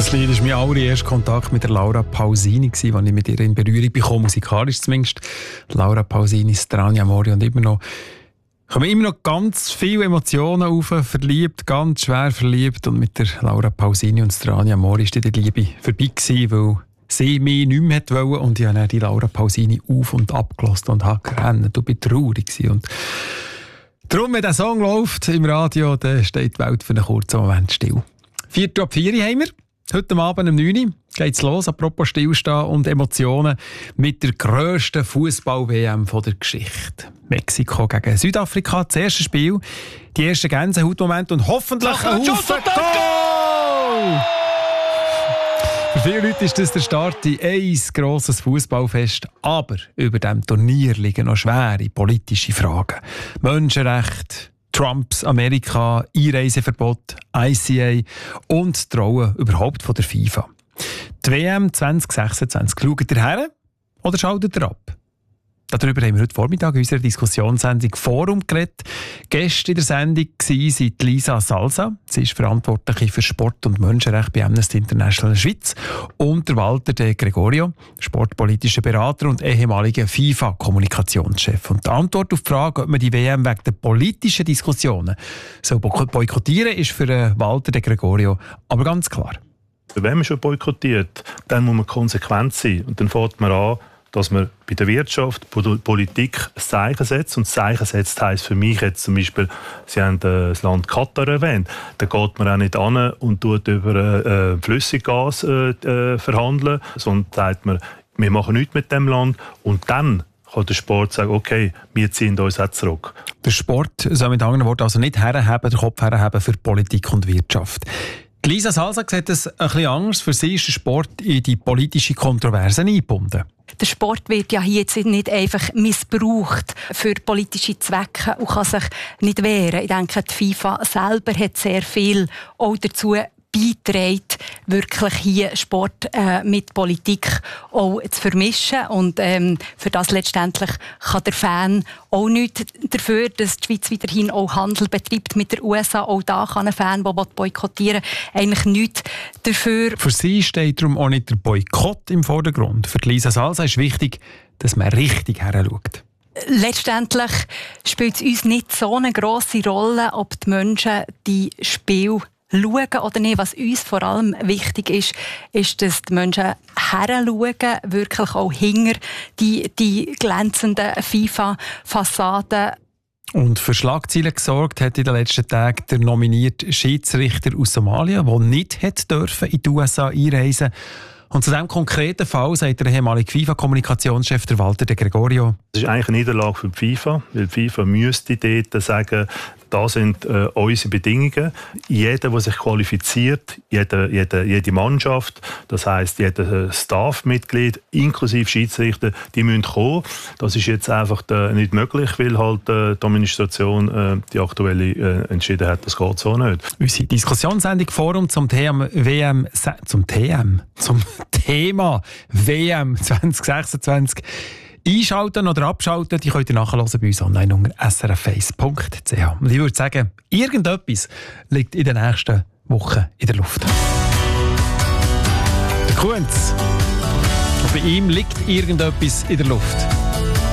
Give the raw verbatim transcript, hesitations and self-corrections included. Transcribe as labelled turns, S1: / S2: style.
S1: Das Lied war mein allererster Kontakt mit der Laura Pausini, als ich mit ihr in Berührung bekam, musikalisch zumindest. Laura Pausini, Strani Amore und immer noch kommen immer noch ganz viele Emotionen auf, verliebt, ganz schwer verliebt. Und mit der Laura Pausini und Strani Amore war die Liebe vorbei gewesen, weil sie mich nicht mehr wollte. Und ich habe dann die Laura Pausini auf- und abgelassen und habe gerannt und bin traurig gewesen. Und darum, wenn der Song läuft im Radio, dann steht die Welt für einen kurzen Moment still. Vierte ab vier haben wir. Heute Abend um neun Uhr geht es los, apropos Stillstehen und Emotionen, mit der grössten Fußball-W M der Geschichte. Mexiko gegen Südafrika, das erste Spiel, die ersten Gänsehautmomente und hoffentlich ein Haufen Goal! Für viele Leute ist das der Start in ein grosses Fußballfest, aber über dem Turnier liegen noch schwere politische Fragen. Menschenrechte, Trumps Amerika, Einreiseverbot, I C A und die Rolle überhaupt von der FIFA. Die W M zwanzig sechsundzwanzig, schaut ihr her oder schaltet ihr ab? Darüber haben wir heute Vormittag in unserer Diskussionssendung Forum geredet. Gäste in der Sendung waren Lisa Salsa. Sie ist Verantwortliche für Sport und Menschenrechte bei Amnesty International Schweiz. Und der Walter de Gregorio, sportpolitischer Berater und ehemaliger FIFA-Kommunikationschef. Und die Antwort auf die Frage, ob man die W M wegen der politischen Diskussionen so boykottieren, ist für Walter de Gregorio aber ganz klar.
S2: Wenn man schon boykottiert, dann muss man konsequent sein. Und dann fängt man an, dass man bei der Wirtschaft, bei der Politik ein Zeichen setzt. Und Zeichen setzt heisst für mich jetzt zum Beispiel, Sie haben das Land Katar erwähnt, da geht man auch nicht an und tut über äh, Flüssiggas äh, äh, verhandeln, sondern sagt man, wir machen nichts mit dem Land und dann kann der Sport sagen, okay, wir ziehen uns auch zurück.
S1: Der Sport soll mit anderen Worten also nicht herheben, den Kopf herheben für Politik und Wirtschaft. Lisa Salsa sieht es ein bisschen anders. Für sie ist der Sport in die politische Kontroverse eingebunden.
S3: Der Sport wird ja hier jetzt nicht einfach missbraucht für politische Zwecke und kann sich nicht wehren. Ich denke, die FIFA selber hat sehr viel auch dazu beitragen, wirklich hier Sport äh, mit Politik auch zu vermischen. Und ähm, für das letztendlich kann der Fan auch nichts dafür, dass die Schweiz weiterhin auch Handel betreibt mit der U S A. Auch da kann ein Fan, der boykottieren will, eigentlich nichts dafür.
S1: Für sie steht darum auch nicht der Boykott im Vordergrund. Für Lisa Salsa ist wichtig, dass man richtig heranschaut.
S3: Letztendlich spielt es uns nicht so eine grosse Rolle, ob die Menschen die Spiele schauen oder nicht. Was uns vor allem wichtig ist, ist, dass die Menschen heranschauen, wirklich auch hinter die, die glänzenden FIFA-Fassaden.
S1: Und für Schlagzeilen gesorgt hat in den letzten Tagen der nominierte Schiedsrichter aus Somalia, der nicht hat dürfen in die U S A einreisen. Und zu diesem konkreten Fall sagt der ehemalige FIFA-Kommunikationschef der Walter de Gregorio:
S2: Das ist eigentlich eine Niederlage für die FIFA, weil die FIFA müsste dort sagen, das sind äh, unsere Bedingungen. Jeder, der sich qualifiziert, jede, jede, jede Mannschaft, das heisst, jeder Staff-Mitglied, inklusive Schiedsrichter, die müssen kommen. Das ist jetzt einfach äh, nicht möglich, weil halt äh, die Administration, äh, die aktuelle, äh, entschieden hat, das geht so nicht.
S1: Unsere Diskussionssendung Forum zum Thema W M, zum T M, zum Thema W M zwanzig sechsundzwanzig. Einschalten oder abschalten, die könnt ihr nachhören bei uns online unter s r f eins punkt c h. Und ich würde sagen, irgendetwas liegt in den nächsten Wochen in der Luft. Der Kunz. Bei ihm liegt irgendetwas in der Luft.